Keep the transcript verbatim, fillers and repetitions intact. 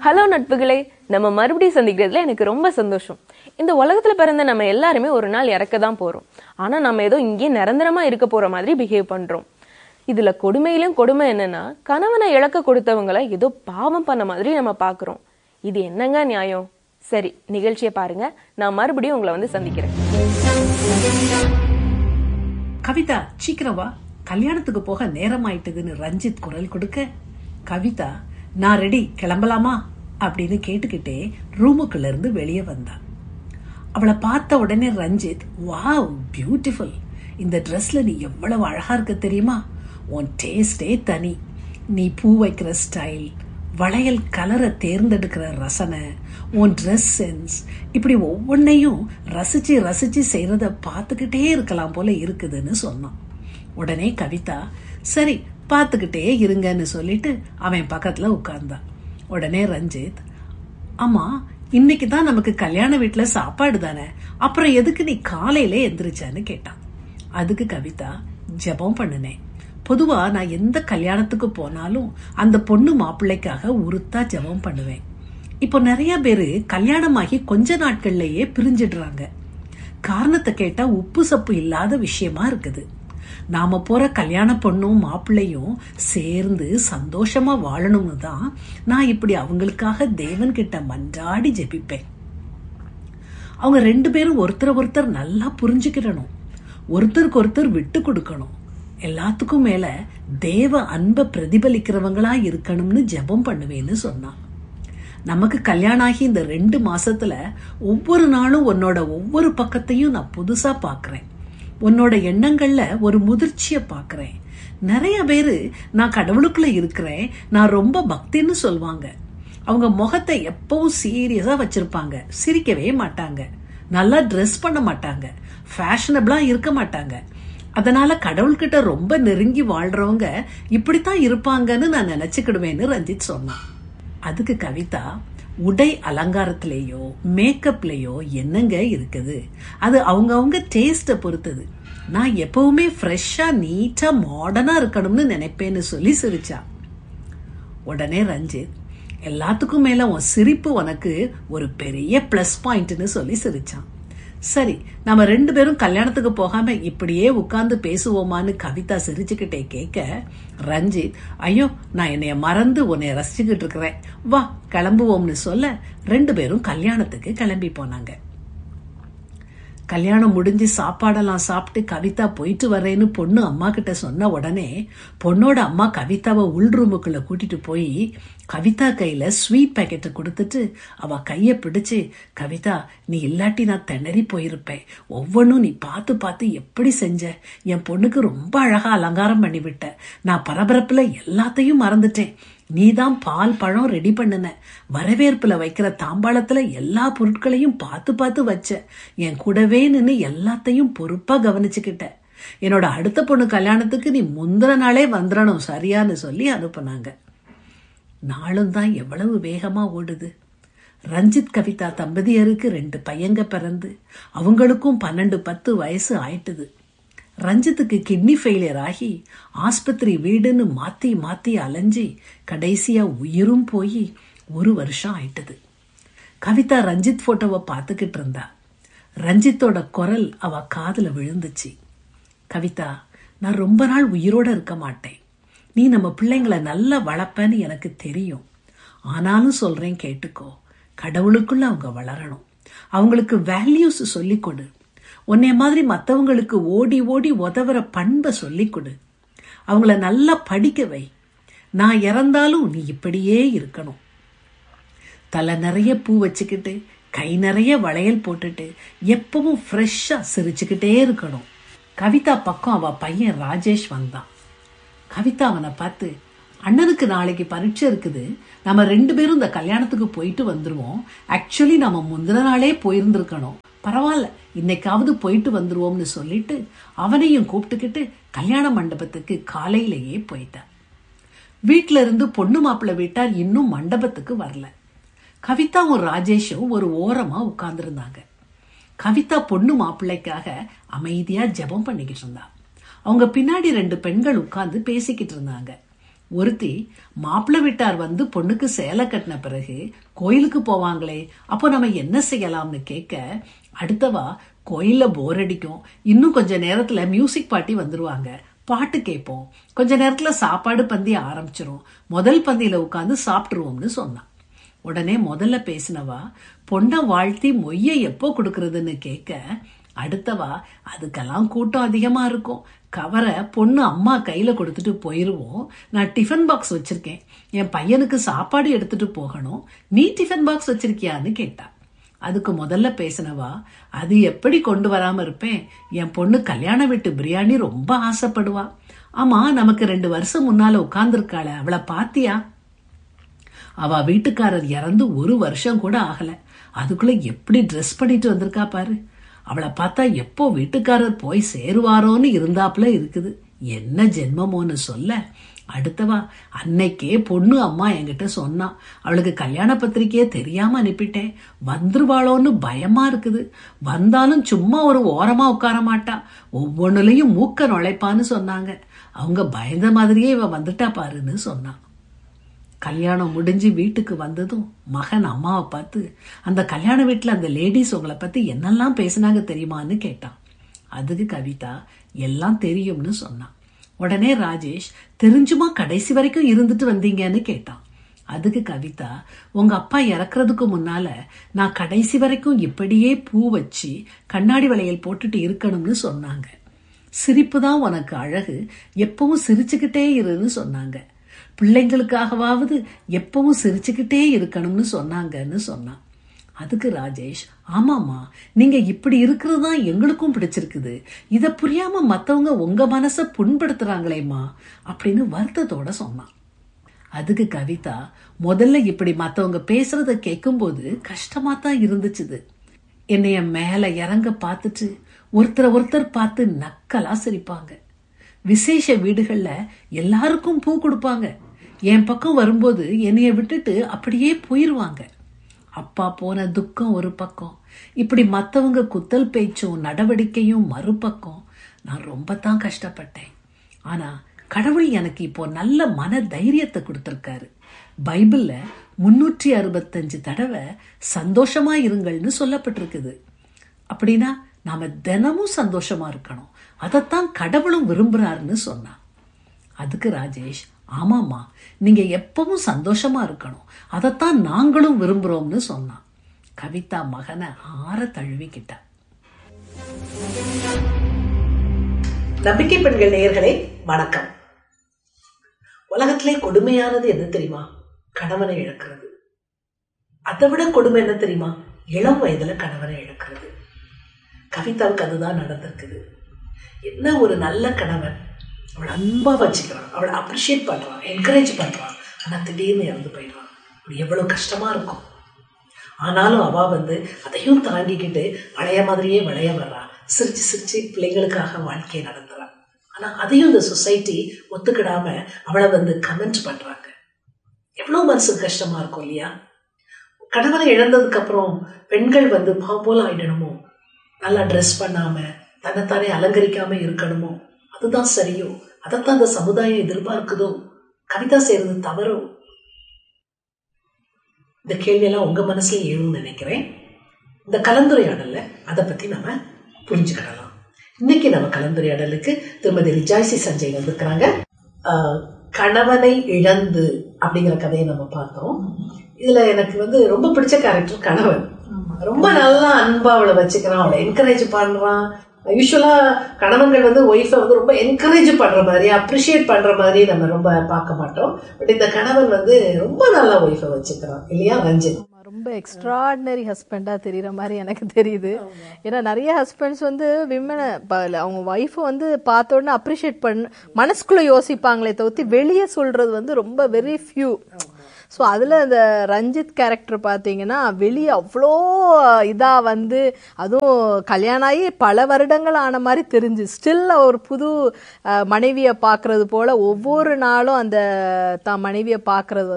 Hello நட்புகளே, நம்ம மறுபடியும் சந்திக்கிறதுல எனக்கு ரொம்ப சந்தோஷம். இந்த உலகத்துல பிறந்த நம்ம எல்லாருமே ஒரு நாள் இறக்க தான் போறோம். ஆனா நம்ம ஏதோ இங்கே நிரந்தரமா இருக்க போற மாதிரி பிஹேவ் பண்றோம். இதுல கொடுமையிலும் கொடுமை என்னன்னா, கணவனை இழக்க கொடுத்தவங்களை ஏதோ பாவம் பண்ண மாதிரி நம்ம பாக்குறோம். இது என்னங்க நியாயம்? சரி, நிகழ்ச்சியை பாருங்க. நான் மறுபடியும் உங்களை வந்து சந்திக்கிறேன். கவிதா, சீக்கிரம் வா, கல்யாணத்துக்கு போக நேரம் ஆயிட்டதுன்னு ரஞ்சித் குரல் கொடுக்க, கவிதா நான் ரெடி, கிளம்பலாமா அப்படின்னு கேட்டுக்கிட்டே ரூமுக்குள்ள இருந்து வெளியே வந்தா. அவளை பார்த்த உடனே ரஞ்சித், வாவ் பியூட்டிஃபுல், இந்த ட்ரெஸ்ல நீ எவ்வளவு அழகா இருக்க தெரியுமா, உன் டேஸ்டே தனி, நீ பூ வைக்கிற ஸ்டைல், வளையல் கலரை தேர்ந்தெடுக்கிற ரசனை, உன் ட்ரெஸ் சென்ஸ், இப்படி ஒவ்வொன்னையும் ரசிச்சு ரசிச்சு செய்யறத பார்த்துக்கிட்டே இருக்கலாம் போல இருக்குதுன்னு சொன்னான். உடனே கவிதா, சரி பார்த்துக்கிட்டே இருங்கன்னு சொல்லிட்டு அவன் பக்கத்துல உட்கார்ந்தான். உடனே ரஞ்சித், ஆமா இன்னைக்கு தான் நமக்கு கல்யாண வீட்டுல சாப்பாடு தானே, அப்புறம் எதுக்கு நீ காலையில எந்திரிச்சான்னு கேட்டான். அதுக்கு கவிதா, ஜெபம் பண்ணுனேன். பொதுவா நான் எந்த கல்யாணத்துக்கு போனாலும் அந்த பொண்ணு மாப்பிள்ளைக்காக உறுத்தா ஜெபம் பண்ணுவேன். இப்போ நிறைய பேரு கல்யாணமாகி கொஞ்ச நாட்கள்லயே பிரிஞ்சிடுறாங்க. காரணத்தை கேட்டா உப்பு சப்பு இல்லாத விஷயமா இருக்குது. நாம போற கல்யாண பொண்ணும் மாப்பிள்ளையும் சேர்ந்து சந்தோஷமா வாழணும்னு தான் நான் இப்படி அவங்களுக்காக தேவன் கிட்ட மன்றாடி ஜெபிப்பேன். அவங்க ரெண்டு பேரும் ஒருத்தர் ஒருத்தர் நல்லா புரிஞ்சுக்கிடணும், ஒருத்தருக்கு ஒருத்தர் விட்டு கொடுக்கணும், எல்லாத்துக்கும் மேல தேவ அன்பை பிரதிபலிக்கிறவங்களா இருக்கணும்னு ஜெபம் பண்ணுவேன்னு சொன்னான். நமக்கு கல்யாணம் ஆகி இந்த ரெண்டு மாசத்துல ஒவ்வொரு நாளும் உன்னோட ஒவ்வொரு பக்கத்தையும் நான் புதுசா பாக்குறேன். உன்னோட எண்ணங்கள்ல ஒரு முதிர்ச்சிய பாக்குறேன். நிறைய பேரு நான் கடவுளுக்குள்ள இருக்கிறேன், நான் ரொம்ப பக்தின்னு சொல்வாங்க. அவங்க முகத்தை எப்பவும் சீரியஸா வச்சிருப்பாங்க, சிரிக்கவே மாட்டாங்க, நல்லா ட்ரெஸ் பண்ண மாட்டாங்க, ஃபேஷனபிளா இருக்க மாட்டாங்க. அதனால கடவுள்கிட்ட ரொம்ப நெருங்கி வாழ்றவங்க இப்படித்தான் இருப்பாங்கன்னு நான் நினைச்சுக்கிடுவேன்னு ரஞ்சித் சொன்னான். அதுக்கு கவிதா, உடை அலங்காரத்திலேயோ மேக்கப்லயோ என்னங்க இருக்குது, அது அவங்க அவங்க டேஸ்ட பொறுத்தது. நான் எப்பவுமே ஃப்ரெஷ்ஷா நீட்டா மாடர்னா இருக்கணும்னு நினைப்பேன்னு சொல்லி சிரிச்சா. உடனே ரஞ்சித், எல்லாத்துக்கும் மேல உன் சிரிப்பு உனக்கு ஒரு பெரிய பிளஸ் பாயிண்ட்னு சொல்லி சிரிச்சான். சரி, நம்ம ரெண்டு பேரும் கல்யாணத்துக்கு போகாம இப்படியே உட்கார்ந்து பேசுவோமான்னு கவிதா சிரிச்சுக்கிட்டே கேட்க, ரஞ்சித், ஐயோ நான் என்னைய மறந்து உன்னைய ரசிச்சுக்கிட்டு இருக்கிறேன், வா கிளம்புவோம்னு சொல்ல ரெண்டு பேரும் கல்யாணத்துக்கு கிளம்பி போனாங்க. கல்யாணம் முடிஞ்சு சாப்பாடெல்லாம் சாப்பிட்டு கவிதா போயிட்டு வரேன்னு பொண்ணு அம்மா கிட்ட சொன்ன உடனே பொண்ணோட அம்மா கவிதாவை உள் ரூமுக்குள்ள கூட்டிட்டு போய் கவிதா கையில ஸ்வீட் பேக்கெட்டை கொடுத்துட்டு அவ கைய பிடிச்சு, கவிதா நீ இல்லாட்டி நான் திணறி போயிருப்பேன், ஒவ்வொன்னும் நீ பார்த்து பார்த்து எப்படி செஞ்ச, என் பொண்ணுக்கு ரொம்ப அழகா அலங்காரம் பண்ணிவிட்ட, நான் பரபரப்புல எல்லாத்தையும் மறந்துட்டேன், நீதான் பால் பழம் ரெடி பண்ணுன, வரவேற்புல வைக்கிற தாம்பாளத்துல எல்லா பொருட்களையும் பார்த்து பார்த்து வச்ச, என் கூடவே நின்னு எல்லாத்தையும் பொறுப்பா கவனிச்சுக்கிட்ட, என்னோட அடுத்த பொண்ணு கல்யாணத்துக்கு நீ முந்தின நாளே வந்துடணும் சரியான்னு சொல்லி அனுப்புனாங்க. நாளும் தான் எவ்வளவு வேகமா ஓடுது. ரஞ்சித் கவிதா தம்பதியருக்கு ரெண்டு பையங்க பிறந்து அவங்களுக்கும் பன்னெண்டு பத்து வயசு ஆயிட்டுது. ரஞ்சித்துக்கு கிட்னி ஃபெயிலியர் ஆகி ஆஸ்பத்திரி வீடுன்னு மாத்தி மாத்தி அலைஞ்சி கடைசியா உயிரும் போய் ஒரு வருஷம் ஆயிட்டது. கவிதா ரஞ்சித் போட்டோவை பார்த்துக்கிட்டு இருந்தா. ரஞ்சித்தோட குரல் அவ காதுல விழுந்துச்சு. கவிதா, நான் ரொம்ப நாள் உயிரோட இருக்க மாட்டேன், நீ நம்ம பிள்ளைங்களை நல்லா வளர்ப்பன்னு எனக்கு தெரியும், ஆனாலும் சொல்றேன் கேட்டுக்கோ, கடவுளுக்குள்ள அவங்க வளரணும், அவங்களுக்கு வேல்யூஸ் சொல்லி கொடு, உன்னைய மாதிரி மற்றவங்களுக்கு ஓடி ஓடி உதவுற பண்பை சொல்லி கொடு, அவங்கள நல்லா படிக்க வை, நான் இறந்தாலும் நீ இப்படியே இருக்கணும், தலை நிறைய பூ வச்சுக்கிட்டு கை நிறைய வளையல் போட்டுட்டு எப்பவும் ஃப்ரெஷ்ஷா சிரிச்சுக்கிட்டே இருக்கணும். கவிதா பக்கம் அவ பையன் ராஜேஷ் வந்தான். கவிதா அவனை பார்த்து, அண்ணனுக்கு நாளைக்கு பரீட்சை இருக்குது, நம்ம ரெண்டு பேரும் இந்த கல்யாணத்துக்கு போயிட்டு வந்துருவோம், ஆக்சுவலி நம்ம முந்தின நாளே போயிருந்திருக்கணும், பரவாயில்ல இன்னைக்காவது போயிட்டு வந்துருவோம்னு சொல்லிட்டு அவனையும் கூப்பிட்டுக்கிட்டு கல்யாண மண்டபத்துக்கு காலையிலேயே போயிட்டான். வீட்டுல இருந்து பொண்ணு மாப்பிள்ளை வீட்டார் இன்னும் மண்டபத்துக்கு வரல. கவிதாவும் ராஜேஷும் ஒரு ஓரமா உட்கார்ந்து இருந்தாங்க. கவிதா பொண்ணு மாப்பிள்ளைக்காக அமைதியா ஜெபம் பண்ணிக்கிட்டு இருந்தா. அவங்க பின்னாடி ரெண்டு பெண்கள் உட்கார்ந்து பேசிக்கிட்டு இருந்தாங்க. ஒருத்தி மாப்பிள்ளை வீட்டார் வந்து பொண்ணுக்கு சேலை கட்டின பிறகு கோயிலுக்கு போவாங்களே, அப்போ நம்ம என்ன செய்யலாம்னு கேட்க, அடுத்தவா கோயில்ல போர் அடிக்கும், இன்னும் கொஞ்ச நேரத்துல மியூசிக் பார்ட்டி வந்துருவாங்க, பாட்டு கேட்போம், கொஞ்ச நேரத்துல சாப்பாடு பந்தி ஆரம்பிச்சிரும், முதல் பந்தியில உட்காந்து சாப்பிட்டுருவோம்னு சொன்னான். உடனே முதல்ல பேசினவா பொண்ணை வாழ்த்தி மொய்ய எப்போ கொடுக்கறதுன்னு கேட்க, அடுத்தவா அதுக்கெல்லாம் கூட்டம் அதிகமா இருக்கும், கவரை பொண்ணு அம்மா கையில கொடுத்துட்டு போயிருவோம், நான் டிஃபன் பாக்ஸ் வச்சிருக்கேன், என் பையனுக்கு சாப்பாடு எடுத்துட்டு போகணும், நீ டிஃபன் பாக்ஸ் வச்சிருக்கியான்னு கேட்டா. அதுக்கு முதல்ல பேசினவா, அது எப்படி கொண்டு வராம இருப்பேன், என் பொண்ணு கல்யாண வீட்டு பிரியாணி ரொம்ப ஆசைப்படுவா, ஆமா நமக்கு ரெண்டு வருஷம் முன்னால உட்கார்ந்துருக்காள அவளை பாத்தியா, அவ வீட்டுக்காரர் இறந்து ஒரு வருஷம் கூட ஆகல, அதுக்குள்ள எப்படி ட்ரெஸ் பண்ணிட்டு வந்திருக்கா பாரு, அவளை பார்த்தா எப்போ வீட்டுக்காரர் போய் சேருவாரோன்னு இருந்தாப்புல இருக்குது, என்ன ஜென்மமோன்னு சொல்ல, அடுத்தவா அன்னைக்கே பொண்ணு அம்மா என்கிட்ட சொன்னா, அவளுக்கு கல்யாண பத்திரிக்கையே தெரியாம அனுப்பிட்டேன், வந்துருவாளோன்னு பயமா இருக்குது, வந்தாலும் சும்மா ஒரு ஓரமா உட்கார மாட்டா, ஒவ்வொன்னுலயும் மூக்க நுழைப்பான்னு சொன்னாங்க, அவங்க பயந்த மாதிரியே இவ வந்துட்டா பாருன்னு சொன்னான். கல்யாணம் முடிஞ்சு வீட்டுக்கு வந்ததும் மகன் அம்மாவை பார்த்து, அந்த கல்யாண வீட்டுல அந்த லேடிஸ் உங்களை பத்தி என்னெல்லாம் பேசினாங்க தெரியுமான்னு கேட்டான். அதுக்கு கவிதா எல்லாம் தெரியும்னு சொன்னான். உடனே ராஜேஷ், தெரிஞ்சுமா கடைசி வரைக்கும் இருந்துட்டு வந்தீங்கன்னு கேட்டான். அதுக்கு கவிதா, உங்க அப்பா இறக்குறதுக்கு முன்னால நான் கடைசி வரைக்கும் இப்படியே பூ வச்சு கண்ணாடி வளையல் போட்டுட்டு இருக்கணும்னு சொன்னாங்க, சிரிப்பு தான் உனக்கு அழகு, எப்பவும் சிரிச்சுக்கிட்டே இருன்னு சொன்னாங்க, பிள்ளைங்களுக்காகவாவது எப்பவும் சிரிச்சுக்கிட்டே இருக்கணும்னு சொன்னாங்கன்னு சொன்னான். அதுக்கு ராஜேஷ், ஆமாமா நீங்க இப்படி இருக்கிறது தான் எங்களுக்கும் பிடிச்சிருக்குது, இத புரியாம மத்தவங்க உங்க மனச புண்படுத்துறாங்களேம்மா அப்படின்னு வருத்தத்தோட சொன்னான். அதுக்கு கவிதா, முதல்ல இப்படி மத்தவங்க பேசுறத கேட்கும் போது கஷ்டமா தான் இருந்துச்சுது, என்னைய மேல இறங்க பார்த்துட்டு ஒருத்தர் ஒருத்தர் பார்த்து நக்கலா சிரிப்பாங்க, விசேஷ வீடுகள்ல எல்லாருக்கும் பூ கொடுப்பாங்க, என் பக்கம் வரும்போது என்னைய விட்டுட்டு அப்படியே போயிருவாங்க, அப்பா போன துக்கம் ஒரு பக்கம், இப்படி மத்தவங்க குத்தல் பேச்சும் நடவடிக்கையும் மறுபக்கம், நான் ரொம்ப தான் கஷ்டப்பட்டேன், ஆனா கடவுள் எனக்கு இப்போ நல்ல மன தைரியத்தை கொடுத்திருக்காரு, பைபிள்ல முன்னூற்றி அறுபத்தஞ்சு தடவை சந்தோஷமா இருங்கள்னு சொல்லப்பட்டிருக்குது, அப்படின்னா நாம தினமும் சந்தோஷமா இருக்கணும், அதத்தான் கடவுளும் விரும்புறாருன்னு சொன்னா. அதுக்கு ராஜேஷ், ஆமாமா நீங்க எப்பவும் சந்தோஷமா இருக்கணும், அதத்தான் நாங்களும் விரும்புறோம்னு சொன்னான். கவிதா மகனை ஆற தழுவிக்கிட்டா. நம்பிக்கை பெண்கள் நேயர்களே வணக்கம். உலகத்திலே கொடுமையானது என்ன தெரியுமா? கணவனை இழக்கிறது. அதை விட கொடுமை என்ன தெரியுமா? இளம் வயதுல கணவனை இழக்கிறது. கவிதாவுக்கு அதுதான் நடந்திருக்குது. என்ன ஒரு நல்ல கணவன், அவளை அன்பா வச்சுக்கிறான், அவளை அப்ரிஷியேட் பண்றான், என்கரேஜ் பண்றான், ஆனா திடீர்னு இறந்து போயிடுறான். எவ்வளவு கஷ்டமா இருக்கும். ஆனாலும் அவ வந்து அதையும் தாண்டிக்கிட்டு பழைய மாதிரியே விளைய வர்றா, சிரிச்சு சிரிச்சு பிள்ளைங்களுக்காக வாழ்க்கையை நடத்துறான். ஆனா அதையும் இந்த சொசைட்டி ஒத்துக்கிடாம அவளை வந்து கமெண்ட் பண்றாங்க. எவ்வளவு மனசுக்கு கஷ்டமா இருக்கும் இல்லையா? கணவனை இழந்ததுக்கு அப்புறம் பெண்கள் வந்து போல ஆயிடணுமோ, நல்லா ட்ரெஸ் பண்ணாம தன்னைத்தானே அலங்கரிக்காம இருக்கணுமோ, அதுதான் சரியோ, அதைத்தான் அந்த சமுதாயம் எதிர்பார்க்குதோ, கவிதா செய்யறது தவறோ? இந்த கேள்வியெல்லாம் உங்க மனசுல எழுன்னு நினைக்கிறேன். இந்த கலந்துரையாடல்ல அதை பத்தி நம்ம புரிஞ்சுக்கிடலாம். இன்னைக்கு நம்ம கலந்துரையாடலுக்கு திருமதி ரிஜாய்சி சஞ்சய் வந்திருக்கிறாங்க. கணவனை இழந்து அப்படிங்கிற கதையை நம்ம பார்த்தோம். இதுல எனக்கு வந்து ரொம்ப பிடிச்ச கேரக்டர் கணவன். ரொம்ப நல்லா அன்பா அவளை வச்சுக்கிறான், அவளை என்கரேஜ் பண்றான். யூஸ்வலா கணவன்கள் வந்து ஒய்ஃபை வந்து ரொம்ப என்கரேஜ் பண்ற மாதிரி, அப்ரிஷியேட் பண்ற மாதிரி நம்ம ரொம்ப பார்க்க மாட்டோம். பட் இந்த கணவன் வந்து ரொம்ப நல்லா ஒய்ஃபை வச்சுக்கிறான் இல்லையா ரஞ்சித்? ரொம்ப எக்ஸ்ட்ராடினரி ஹஸ்பண்டா தெரியுற மாதிரி எனக்கு தெரியுது. ஏன்னா நிறைய ஹஸ்பண்ட்ஸ் வந்து விமனை அவங்க ஒய்ஃபை வந்து பார்த்த உடனே அப்ரிஷியேட் பண்ண மனசுக்குள்ள யோசிப்பாங்களே தவிர்த்து வெளியே சொல்றது வந்து ரொம்ப வெரி ஃபியூ. ஸோ அதில் இந்த ரஞ்சித் கேரக்டர் பார்த்தீங்கன்னா வெளியே அவ்வளோ இதாக வந்து, அதுவும் கல்யாணம் ஆகி பல வருடங்கள் ஆன மாதிரி தெரிஞ்சு ஸ்டில் ஒரு புது மனைவியை பார்க்கறது போல ஒவ்வொரு நாளும் அந்த தான் மனைவியை பார்க்கறது